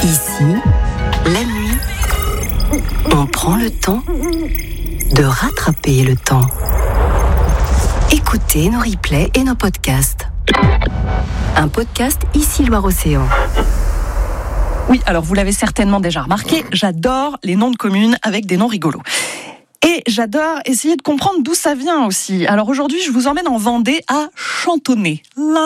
Ici, la nuit, on prend le temps de rattraper le temps. Écoutez nos replays et nos podcasts. Un podcast Ici Loire-Océan. Oui, alors vous l'avez certainement déjà remarqué, j'adore les noms de communes avec des noms rigolos. Et j'adore essayer de comprendre d'où ça vient aussi. Alors aujourd'hui, je vous emmène en Vendée à chantonner.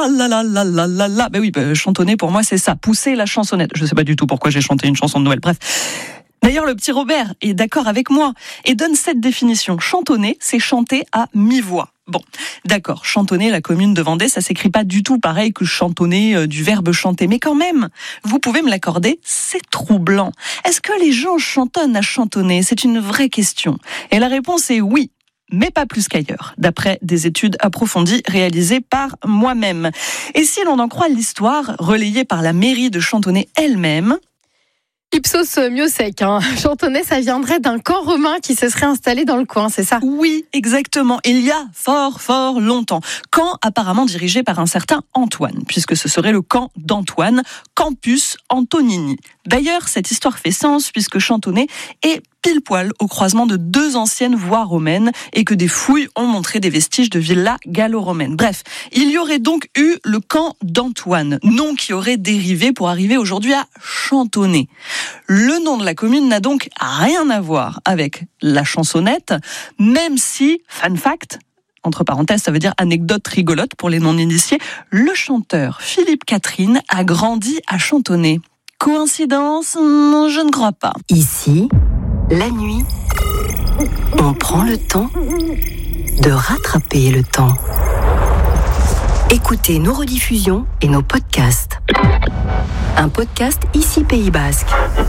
Ben oui, chantonner pour moi c'est ça, pousser la chansonnette. Je sais pas du tout pourquoi j'ai chanté une chanson de Noël, bref. D'ailleurs, le petit Robert est d'accord avec moi et donne cette définition. Chantonner, c'est chanter à mi-voix. Bon, d'accord, chantonner, la commune de Vendée, ça s'écrit pas du tout pareil que chantonner du verbe chanter. Mais quand même, vous pouvez me l'accorder, c'est troublant. Est-ce que les gens chantonnent à chantonner ? C'est une vraie question. Et la réponse est oui. Mais pas plus qu'ailleurs, d'après des études approfondies réalisées par moi-même. Et si l'on en croit l'histoire, relayée par la mairie de Chantonnay elle-même, Ipsos Miossec, Chantonnay, ça viendrait d'un camp romain qui se serait installé dans le coin, c'est ça ? Oui, exactement. Il y a fort longtemps. Camp apparemment dirigé par un certain Antoine, puisque ce serait le camp d'Antoine, Campus Antonini. D'ailleurs, cette histoire fait sens puisque Chantonnay est pile poil au croisement de deux anciennes voies romaines et que des fouilles ont montré des vestiges de villas gallo-romaines. Bref, il y aurait donc eu le camp d'Antoine, nom qui aurait dérivé pour arriver aujourd'hui à Chantonnay. Le nom de la commune n'a donc rien à voir avec la chansonnette, même si, fun fact, entre parenthèses, ça veut dire anecdote rigolote pour les non-initiés, le chanteur Philippe Catherine a grandi à Chantonnay. Coïncidence ? Non, je ne crois pas. Ici, la nuit, on prend le temps de rattraper le temps. Écoutez nos rediffusions et nos podcasts. Un podcast Ici Pays Basque.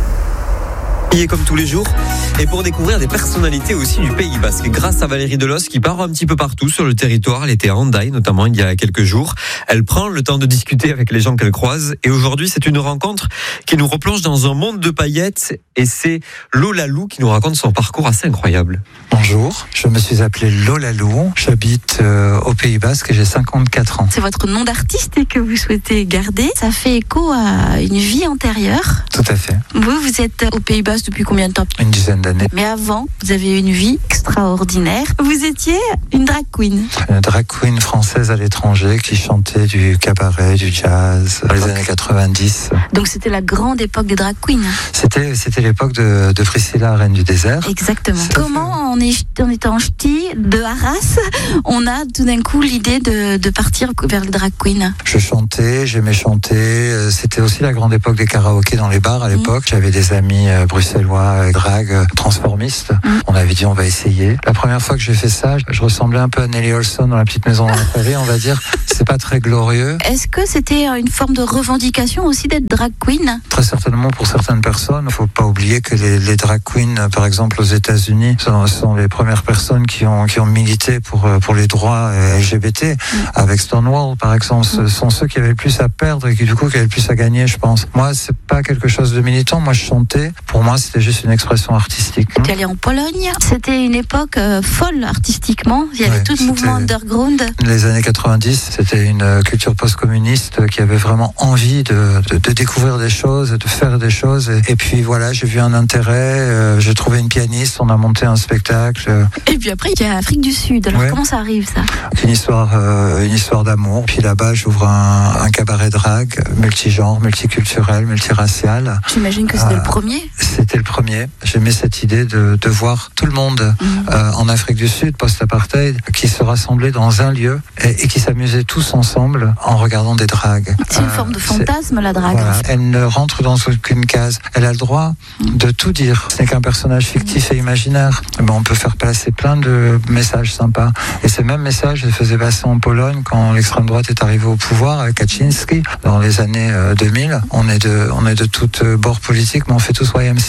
Comme tous les jours, et pour découvrir des personnalités aussi du Pays Basque, grâce à Valérie Delos qui part un petit peu partout sur le territoire. Elle était à Hendaye notamment il y a quelques jours. Elle prend le temps de discuter avec les gens qu'elle croise, et aujourd'hui c'est une rencontre qui nous replonge dans un monde de paillettes, et c'est Lola Lou qui nous raconte son parcours assez incroyable. Bonjour, je me suis appelé Lola Lou, j'habite au Pays Basque et j'ai 54 ans. C'est votre nom d'artiste que vous souhaitez garder. Ça fait écho à une vie antérieure. Tout à fait. Vous êtes au Pays Basque depuis combien de temps ? Une dizaine d'années. Mais avant, vous avez eu une vie extraordinaire. Vous étiez une drag queen. Une drag queen française à l'étranger qui chantait du cabaret, du jazz dans les années 90. Donc c'était la grande époque des drag queens. C'était l'époque de Priscilla, reine du désert. Exactement. Comment en étant ch'ti de Arras, on a tout d'un coup l'idée de partir vers le drag queen ? Je chantais, j'aimais chanter. C'était aussi la grande époque des karaokés dans les bars à l'époque. J'avais des amis bruxellois, drag, transformistes. On avait dit on va essayer. La première fois que j'ai fait ça, je ressemblais un peu à Nelly Olson dans La Petite Maison dans la Prairie, on va dire. C'est pas très glorieux. Est-ce que c'était une forme de revendication aussi d'être drag queen ? Très certainement pour certaines personnes. Il faut pas oublier que les drag queens, par exemple aux États-Unis, sont les premières personnes qui ont milité pour les droits LGBT. Avec Stonewall, par exemple, ce sont ceux qui avaient le plus à perdre et qui du coup qui avaient le plus à gagner, je pense. Moi, c'est pas quelque chose de militant. Moi, je chantais. Pour moi, c'était juste une expression artistique. Tu es allé en Pologne. C'était une époque folle artistiquement. Il y avait tout le mouvement underground. Les années 90, c'était une culture post-communiste qui avait vraiment envie de découvrir des choses, de faire des choses. Et puis voilà, j'ai vu un intérêt. J'ai trouvé une pianiste. On a monté un spectacle. Et puis après, il y a Afrique du Sud. Alors comment ça arrive ça ? Une histoire d'amour. Puis là-bas, j'ouvre un cabaret drague, multigenre, multiculturel, multiracial. J'imagine que c'était le premier. C'était le premier. J'aimais cette idée de voir tout le monde en Afrique du Sud, post-apartheid, qui se rassemblaient dans un lieu et qui s'amusaient tous ensemble en regardant des dragues. C'est une forme de fantasme, la drague. Voilà. Elle ne rentre dans aucune case. Elle a le droit de tout dire. Ce n'est qu'un personnage fictif et imaginaire. Mais on peut faire passer plein de messages sympas. Et ces mêmes messages, elle faisait passer en Pologne quand l'extrême droite est arrivée au pouvoir avec Kaczynski dans les années 2000. On est de toutes bords politiques, mais on fait tous YMCA.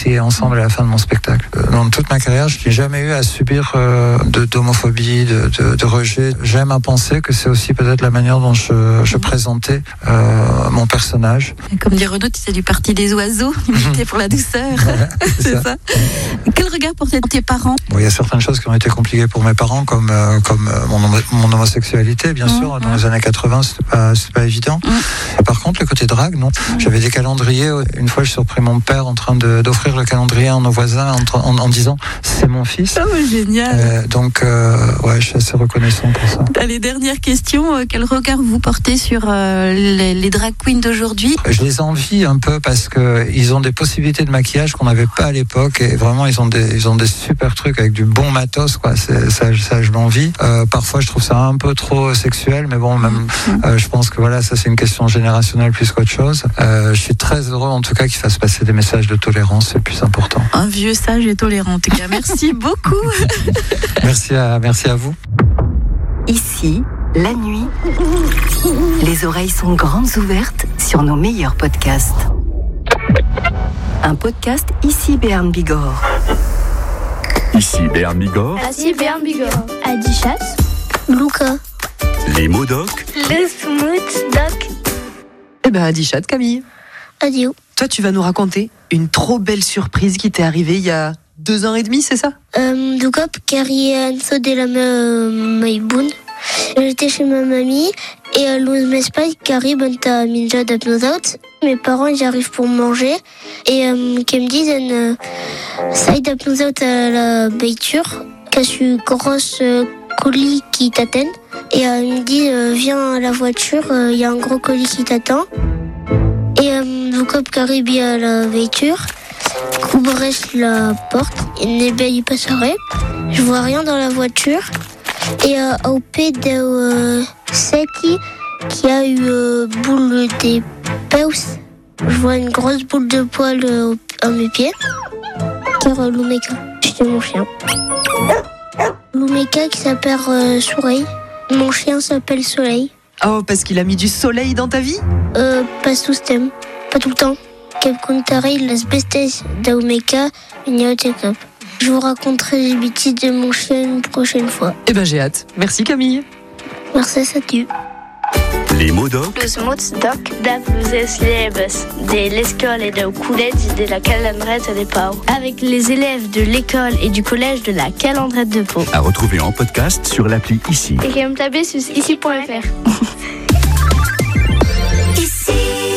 crier ensemble à la fin de mon spectacle. Dans toute ma carrière, je n'ai jamais eu à subir d'homophobie, de rejet. J'aime à penser que c'est aussi peut-être la manière dont je présentais mon personnage. Comme dit Renaud, tu sais du parti des oiseaux, imité pour la douceur. C'est ça. Quel regard portaient tes parents? Bon, il y a certaines choses qui ont été compliquées pour mes parents, comme mon homosexualité, bien sûr. Dans les années 80, c'était pas évident. Par contre, le côté drague, non. J'avais des calendriers. Une fois, j'ai surpris mon père en train d'offrir le calendrier à nos voisins en disant c'est mon fils. Oh, génial. Donc, je suis assez reconnaissant pour ça. Allez, dernière question. Quel regard vous portez sur les drag queens d'aujourd'hui? Je les envie un peu parce que ils ont des possibilités de maquillage qu'on n'avait pas à l'époque, et vraiment ils ont des super trucs avec du bon matos, quoi. Ça je l'envie. Parfois je trouve ça un peu trop sexuel, mais bon, même je pense que voilà, ça c'est une question générationnelle plus qu'autre chose. Je suis très heureux en tout cas qu'ils fassent passer des messages de tolérance, c'est le plus important. Un vieux sage et tolérant en tout cas. Merci beaucoup. Merci à vous. Ici, la nuit, les oreilles sont grandes ouvertes sur nos meilleurs podcasts. Un podcast Ici Béarn Bigorre. Ici Béarn Bigorre. Ici Béarn Bigorre. Adichat. Luca. Les mots doc. Le smooth doc. Eh ben, Adichat, Camille. Adio. Toi, tu vas nous raconter une trop belle surprise qui t'est arrivée il y a 2 ans et demi, c'est ça? Luca, Carrie Anso de la Maïboun. J'étais chez ma mamie et l'on m'explique Carrie Banta Minja d'Apnosaut. Mes parents ils arrivent pour manger et qui me disent ça y d'Apnosaut à la baiture, qu'est-ce une grosse colis qui t'attend. Et ils me disent viens à la voiture, il y a un gros colis qui t'attend. Et Luca Carrie bien à la voiture. Couvrais la porte et n'est pas serré. Je vois rien dans la voiture. Et au pied de Seti, qui a eu boule des peus, je vois une grosse boule de poil à mes pieds. Car Lumeka, c'était mon chien. Lumeka qui s'appelle Soleil. Mon chien s'appelle Soleil. Oh, parce qu'il a mis du soleil dans ta vie? Pas tout le temps. Pas tout le temps. Quelqu'un las bestes d'Aumeka, une Cup. Je vous raconterai les bêtises de mon chien une prochaine fois. Eh ben, j'ai hâte. Merci, Camille. Merci, salut. Les mots doc. Los mots doc da pluses leves de l'école et de collège de la Calandrette de Pau. Avec les élèves de l'école et du collège de la Calandrette de Pau. À retrouver en podcast sur l'appli Ici. Et qui me taper sur ici.fr.